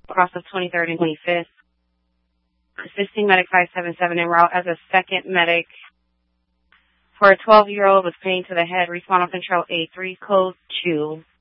across of 23rd and 25th. Assisting medic 577 en route as a second medic for a 12-year-old with pain to the head. Respond on control A3, code 2.